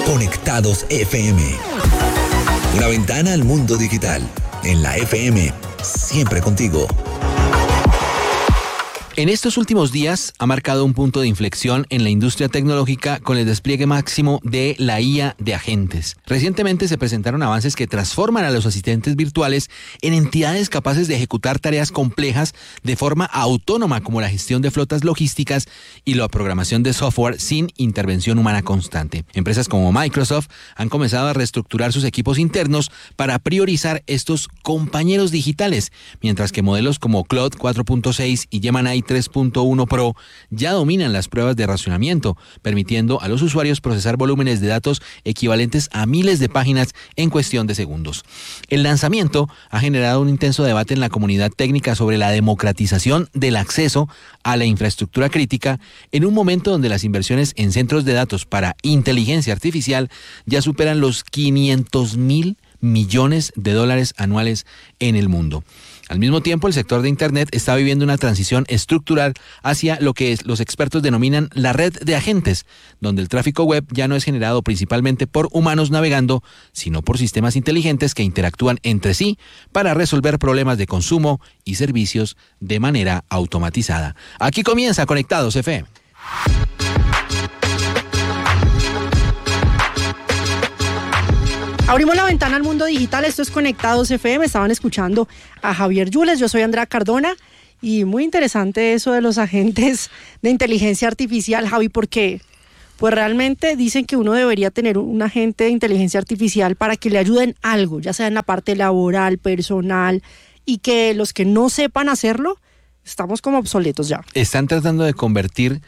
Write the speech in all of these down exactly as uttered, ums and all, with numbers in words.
Conectados F M. Una ventana al mundo digital. En la F M, siempre contigo. En estos últimos días ha marcado un punto de inflexión en la industria tecnológica con el despliegue máximo de la I A de agentes. Recientemente se presentaron avances que transforman a los asistentes virtuales en entidades capaces de ejecutar tareas complejas de forma autónoma, como la gestión de flotas logísticas y la programación de software sin intervención humana constante. Empresas como Microsoft han comenzado a reestructurar sus equipos internos para priorizar estos compañeros digitales, mientras que modelos como Claude cuatro punto seis y Gemini tres punto uno Pro ya dominan las pruebas de racionamiento, permitiendo a los usuarios procesar volúmenes de datos equivalentes a miles de páginas en cuestión de segundos. El lanzamiento ha generado un intenso debate en la comunidad técnica sobre la democratización del acceso a la infraestructura crítica en un momento donde las inversiones en centros de datos para inteligencia artificial ya superan los quinientos mil millones de dólares anuales en el mundo. Al mismo tiempo, el sector de Internet está viviendo una transición estructural hacia lo que los expertos denominan la red de agentes, donde el tráfico web ya no es generado principalmente por humanos navegando, sino por sistemas inteligentes que interactúan entre sí para resolver problemas de consumo y servicios de manera automatizada. Aquí comienza Conectados F M. Abrimos la ventana al mundo digital, esto es Conectados F M, estaban escuchando a Javier Yules, yo soy Andrea Cardona y muy interesante eso de los agentes de inteligencia artificial, Javi, porque pues realmente dicen que uno debería tener un agente de inteligencia artificial para que le ayuden algo, ya sea en la parte laboral, personal, y que los que no sepan hacerlo, estamos como obsoletos ya. Están tratando de convertir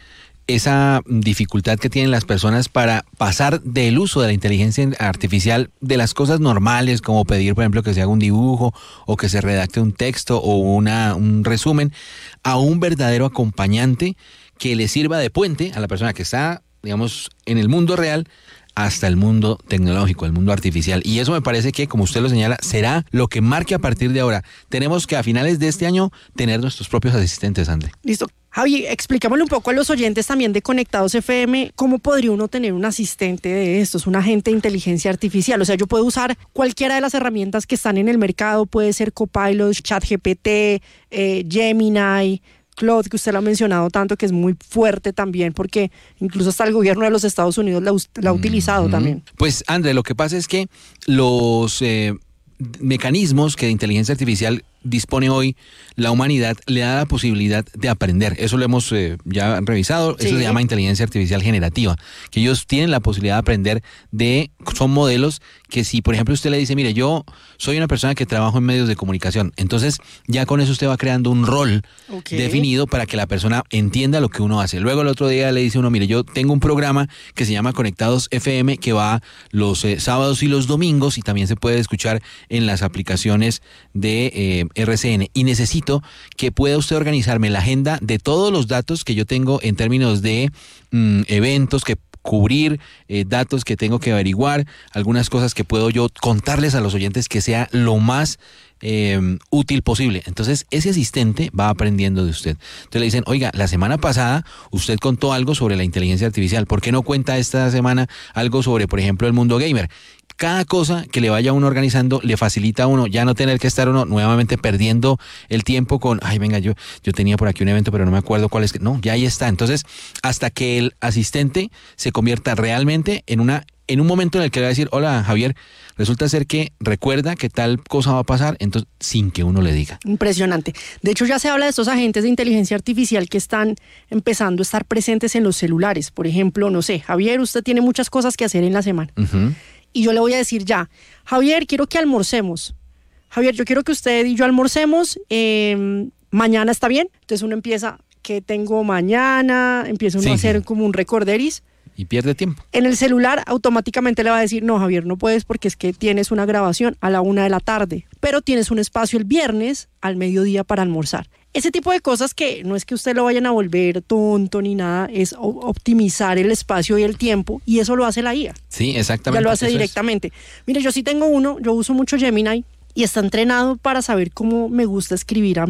esa dificultad que tienen las personas para pasar del uso de la inteligencia artificial de las cosas normales, como pedir, por ejemplo, que se haga un dibujo o que se redacte un texto o una, un resumen, a un verdadero acompañante que le sirva de puente a la persona que está, digamos, en el mundo real hasta el mundo tecnológico, el mundo artificial. Y eso me parece que, como usted lo señala, será lo que marque a partir de ahora. Tenemos que a finales de este año tener nuestros propios asistentes, André. Listo. Javi, explícamelo un poco a los oyentes también de Conectados F M, ¿cómo podría uno tener un asistente de estos, un agente de inteligencia artificial? O sea, yo puedo usar cualquiera de las herramientas que están en el mercado, puede ser Copilot, ChatGPT, eh, Gemini, Claude, que usted lo ha mencionado tanto, que es muy fuerte también, porque incluso hasta el gobierno de los Estados Unidos la, la ha utilizado mm-hmm. también. Pues, André, lo que pasa es que los eh, mecanismos que de inteligencia artificial dispone hoy la humanidad le da la posibilidad de aprender. Eso lo hemos eh, ya revisado. Sí. Eso se llama inteligencia artificial generativa, que ellos tienen la posibilidad de aprender de, son modelos que si, por ejemplo, usted le dice, mire, yo soy una persona que trabajo en medios de comunicación, entonces ya con eso usted va creando un rol okay. definido para que la persona entienda lo que uno hace. Luego el otro día le dice uno, mire, yo tengo un programa que se llama Conectados F M que va los eh, sábados y los domingos y también se puede escuchar en las aplicaciones de eh, R C N, y necesito que pueda usted organizarme la agenda de todos los datos que yo tengo en términos de mm, eventos que cubrir, eh, datos que tengo que averiguar, algunas cosas que puedo yo contarles a los oyentes que sea lo más eh, útil posible. Entonces ese asistente va aprendiendo de usted. Entonces le dicen, oiga, la semana pasada usted contó algo sobre la inteligencia artificial, ¿por qué no cuenta esta semana algo sobre, por ejemplo, el mundo gamer? Cada cosa que le vaya uno organizando le facilita a uno ya no tener que estar uno nuevamente perdiendo el tiempo con, ay, venga, yo, yo tenía por aquí un evento, pero no me acuerdo cuál es. No, ya ahí está. Entonces, hasta que el asistente se convierta realmente en una en un momento en el que le va a decir, hola, Javier, resulta ser que recuerda que tal cosa va a pasar, entonces, sin que uno le diga. Impresionante. De hecho, ya se habla de estos agentes de inteligencia artificial que están empezando a estar presentes en los celulares. Por ejemplo, no sé, Javier, usted tiene muchas cosas que hacer en la semana. Uh-huh. Y yo le voy a decir ya, Javier, quiero que almorcemos. Javier, yo quiero que usted y yo almorcemos. Eh, mañana está bien. Entonces uno empieza, ¿qué tengo mañana? Empieza uno sí, a hacer sí. como un recorderis. Y pierde tiempo. En el celular automáticamente le va a decir, no, Javier, no puedes porque es que tienes una grabación a la una de la tarde, pero tienes un espacio el viernes al mediodía para almorzar. Ese tipo de cosas que no es que usted lo vayan a volver tonto ni nada, es optimizar el espacio y el tiempo, y eso lo hace la I A. Sí, exactamente. Ya lo hace directamente. Es. Mire, yo sí tengo uno, yo uso mucho Gemini y está entrenado para saber cómo me gusta escribir a mí.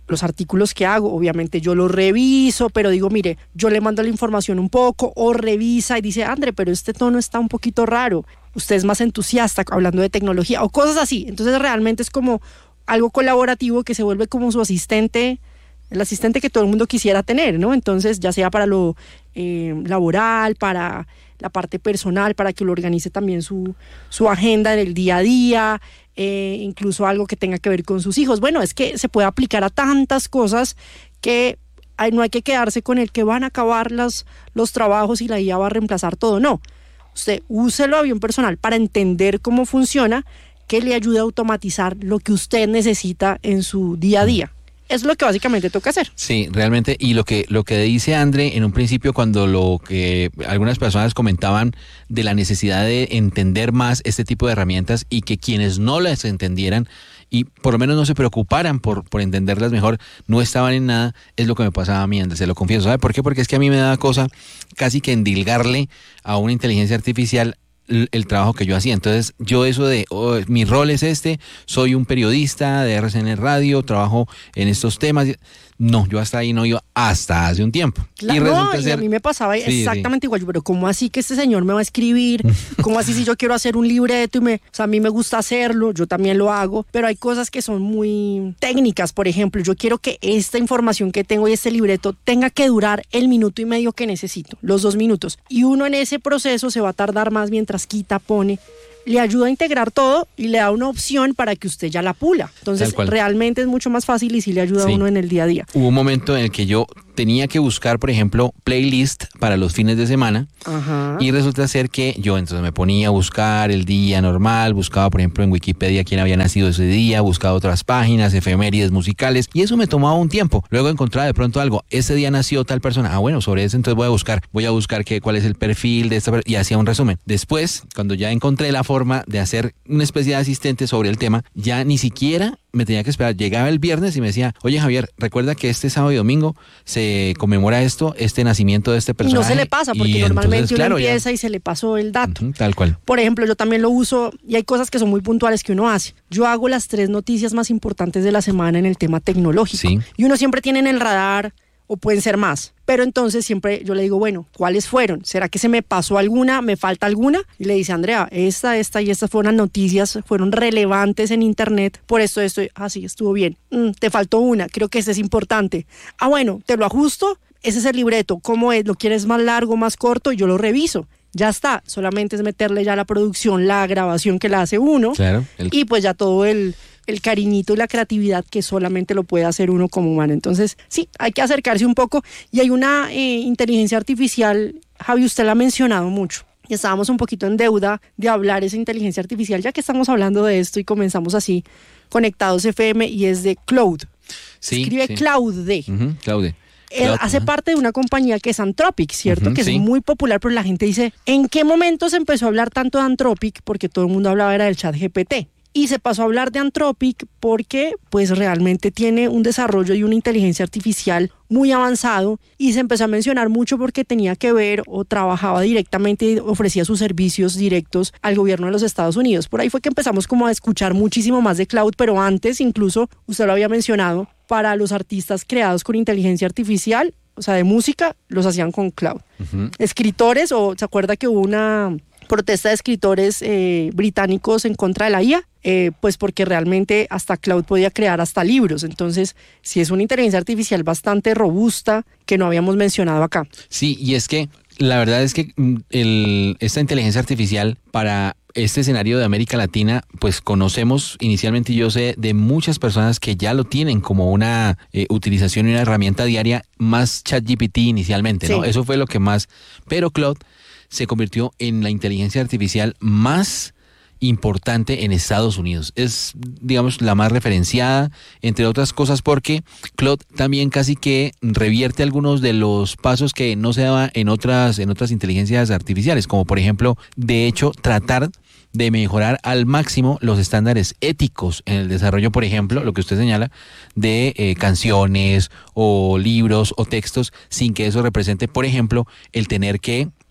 los artículos que hago, obviamente yo los reviso, pero digo, mire, yo le mando la información un poco, o revisa y dice, André, pero este tono está un poquito raro, usted es más entusiasta hablando de tecnología, o cosas así. Entonces realmente es como algo colaborativo que se vuelve como su asistente, el asistente que todo el mundo quisiera tener, ¿no? Entonces, ya sea para lo eh, laboral, para la parte personal, para que lo organice también su, su agenda en el día a día, eh, incluso algo que tenga que ver con sus hijos. Bueno, es que se puede aplicar a tantas cosas que hay, no hay que quedarse con el que van a acabar las, los trabajos y la I A va a reemplazar todo. No, usted úselo a bien personal para entender cómo funciona, que le ayude a automatizar lo que usted necesita en su día a día. Es lo que básicamente toca hacer. Sí, realmente, y lo que lo que dice André en un principio, cuando lo que algunas personas comentaban de la necesidad de entender más este tipo de herramientas y que quienes no las entendieran y por lo menos no se preocuparan por, por entenderlas mejor, no estaban en nada, es lo que me pasaba a mí, André, se lo confieso. ¿Sabe por qué? Porque es que a mí me da cosa casi que endilgarle a una inteligencia artificial el trabajo que yo hacía. Entonces yo eso de oh, mi rol es este, soy un periodista de R C N Radio, trabajo en estos temas. No, yo hasta ahí no iba hasta hace un tiempo. Claro, y, resulta no, ser... y a mí me pasaba sí, exactamente sí. igual, pero ¿cómo así que este señor me va a escribir? ¿Cómo así si yo quiero hacer un libreto y me, o sea, a mí me gusta hacerlo, yo también lo hago, pero hay cosas que son muy técnicas? Por ejemplo, yo quiero que esta información que tengo y este libreto tenga que durar el minuto y medio que necesito, los dos minutos. Y uno en ese proceso se va a tardar más mientras quita, pone. Le ayuda a integrar todo y le da una opción para que usted ya la pula. Entonces, realmente es mucho más fácil y sí le ayuda sí. a uno en el día a día. Hubo un momento en el que yo tenía que buscar, por ejemplo, playlist para los fines de semana. Ajá. Y resulta ser que yo entonces me ponía a buscar el día normal, buscaba, por ejemplo, en Wikipedia quién había nacido ese día, buscaba otras páginas, efemérides musicales, y eso me tomaba un tiempo. Luego encontraba de pronto algo, ese día nació tal persona, ah, bueno, sobre eso entonces voy a buscar, voy a buscar qué, cuál es el perfil de esta persona, y hacía un resumen. Después, cuando ya encontré la forma de hacer una especie de asistente sobre el tema, ya ni siquiera me tenía que esperar. Llegaba el viernes y me decía, oye Javier, recuerda que este sábado y domingo se conmemora esto, este nacimiento de este personaje. Y no se le pasa, porque y normalmente entonces, uno claro, empieza ya. y se le pasó el dato. Uh-huh, tal cual. Por ejemplo, yo también lo uso, y hay cosas que son muy puntuales que uno hace. Yo hago las tres noticias más importantes de la semana en el tema tecnológico. Sí. Y uno siempre tiene en el radar, o pueden ser más. Pero entonces siempre yo le digo, bueno, ¿cuáles fueron? ¿Será que se me pasó alguna? ¿Me falta alguna? Y le dice, Andrea, esta, esta y estas fueron noticias, fueron relevantes en internet, por esto, esto, ah, sí, estuvo bien. Mm, te faltó una, creo que este es importante. Ah, bueno, te lo ajusto, ese es el libreto, ¿cómo es? ¿Lo quieres más largo, más corto? Y yo lo reviso. Ya está, solamente es meterle ya la producción, la grabación que la hace uno, claro, el... y pues ya todo el... el cariñito y la creatividad que solamente lo puede hacer uno como humano. Entonces, sí, hay que acercarse un poco. Y hay una eh, inteligencia artificial, Javi, usted la ha mencionado mucho. Y estábamos un poquito en deuda de hablar esa inteligencia artificial, ya que estamos hablando de esto y comenzamos así, Conectados F M, y es de Claude. Sí, escribe sí. Claude. Uh-huh, Claude. Él Claude, hace uh-huh. parte de una compañía que es Anthropic, ¿cierto? Uh-huh, que sí. es muy popular, pero la gente dice, ¿en qué momento se empezó a hablar tanto de Anthropic? Porque todo el mundo hablaba era del chat G P T. Y se pasó a hablar de Anthropic porque pues realmente tiene un desarrollo y una inteligencia artificial muy avanzado, y se empezó a mencionar mucho porque tenía que ver o trabajaba directamente y ofrecía sus servicios directos al gobierno de los Estados Unidos. Por ahí fue que empezamos como a escuchar muchísimo más de Cloud, pero antes incluso, usted lo había mencionado, para los artistas creados con inteligencia artificial, o sea, de música, los hacían con Cloud. Uh-huh. Escritores, o ¿se acuerda que hubo una protesta de escritores eh, británicos en contra de la I A? Eh, pues porque realmente hasta Cloud podía crear hasta libros. Entonces, sí es una inteligencia artificial bastante robusta que no habíamos mencionado acá. Sí, y es que la verdad es que el, esta inteligencia artificial para este escenario de América Latina, pues conocemos inicialmente, yo sé de muchas personas que ya lo tienen como una eh, utilización y una herramienta diaria, más ChatGPT inicialmente, ¿no? Sí. Eso fue lo que más, pero Claude se convirtió en la inteligencia artificial más importante en Estados Unidos. Es, digamos, la más referenciada, entre otras cosas, porque Claude también casi que revierte algunos de los pasos que no se daban en otras, en otras inteligencias artificiales, como por ejemplo, de hecho, tratar de mejorar al máximo los estándares éticos en el desarrollo, por ejemplo, lo que usted señala, de eh, canciones o libros o textos, sin que eso represente, por ejemplo, el tener que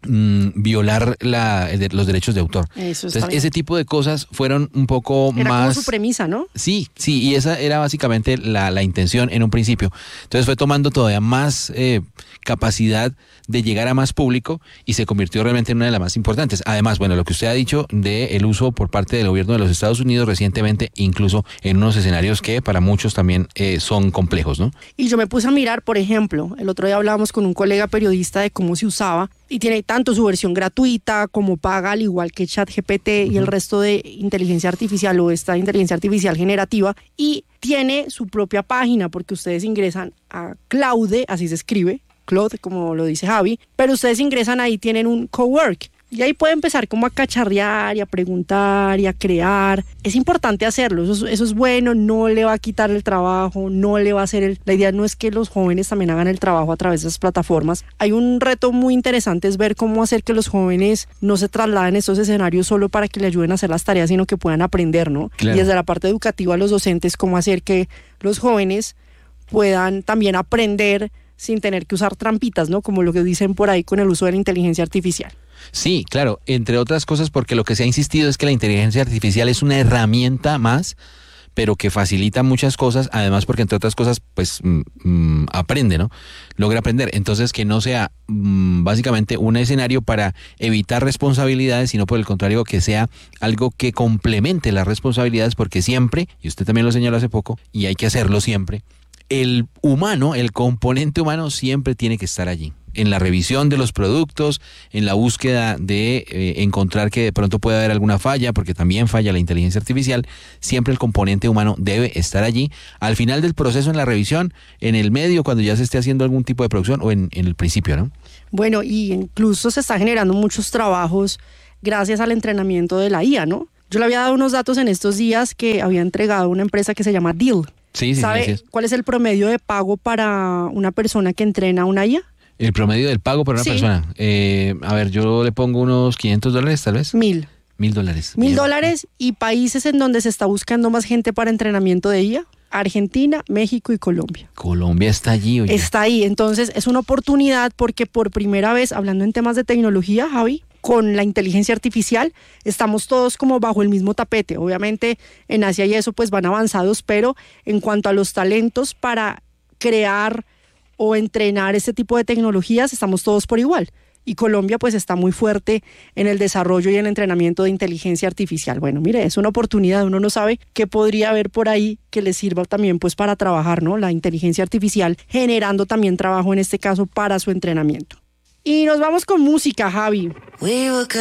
mmm, violar la, el, los derechos de autor. Eso Entonces, ese tipo de cosas fueron un poco era más... como su premisa, ¿no? Sí, sí, y esa era básicamente la, la intención en un principio. Entonces fue tomando todavía más eh, capacidad de llegar a más público y se convirtió realmente en una de las más importantes. Además, bueno, lo que usted ha dicho del uso por parte del gobierno de los Estados Unidos recientemente, incluso en unos escenarios que para muchos también eh, son complejos, ¿no? Y yo me puse a mirar, por ejemplo, el otro día hablábamos con un colega periodista de cómo se usaba y tiene tanto su versión gratuita como paga, al igual que ChatGPT uh-huh. y el resto de inteligencia artificial o esta inteligencia artificial generativa, y tiene su propia página porque ustedes ingresan a Claude, así se escribe, Claude, como lo dice Javi, pero ustedes ingresan ahí, tienen un cowork y ahí puede empezar como a cacharrear y a preguntar y a crear. Es importante hacerlo, eso, eso es bueno, no le va a quitar el trabajo, no le va a hacer el... La idea no es que los jóvenes también hagan el trabajo a través de esas plataformas. Hay un reto muy interesante, es ver cómo hacer que los jóvenes no se trasladen a estos escenarios solo para que le ayuden a hacer las tareas, sino que puedan aprender, ¿no? Claro. Y desde la parte educativa, los docentes, cómo hacer que los jóvenes puedan también aprender sin tener que usar trampitas, ¿no? Como lo que dicen por ahí con el uso de la inteligencia artificial. Sí, claro, entre otras cosas porque lo que se ha insistido es que la inteligencia artificial es una herramienta más, pero que facilita muchas cosas, además porque entre otras cosas, pues mmm, aprende, ¿no? Logra aprender. Entonces que no sea mmm, básicamente un escenario para evitar responsabilidades, sino por el contrario que sea algo que complemente las responsabilidades, porque siempre, y usted también lo señaló hace poco, y hay que hacerlo siempre, el humano, el componente humano siempre tiene que estar allí, en la revisión de los productos, en la búsqueda de eh, encontrar que de pronto puede haber alguna falla, porque también falla la inteligencia artificial. Siempre el componente humano debe estar allí, al final del proceso, en la revisión, en el medio, cuando ya se esté haciendo algún tipo de producción, o en, en el principio, ¿no? Bueno, y incluso se está generando muchos trabajos gracias al entrenamiento de la I A, ¿no? Yo le había dado unos datos en estos días que había entregado una empresa que se llama Deal. Sí, sí, ¿Sabe gracias. cuál es el promedio de pago para una persona que entrena una I A? El promedio del pago para una sí. persona. Eh, a ver, yo le pongo unos quinientos dólares, tal vez. Mil. Mil dólares. Mil dólares y países en donde se está buscando más gente para entrenamiento de I A. Argentina, México y Colombia. Colombia está allí, oye. Está ahí, entonces es una oportunidad porque por primera vez, hablando en temas de tecnología, Javi, con la inteligencia artificial, estamos todos como bajo el mismo tapete. Obviamente en Asia y eso pues van avanzados, pero en cuanto a los talentos para crear o entrenar este tipo de tecnologías, estamos todos por igual. Y Colombia pues está muy fuerte en el desarrollo y el entrenamiento de inteligencia artificial. Bueno, mire, es una oportunidad, uno no sabe qué podría haber por ahí que le sirva también pues para trabajar, ¿no? La inteligencia artificial generando también trabajo en este caso para su entrenamiento. Y nos vamos con música, Javi.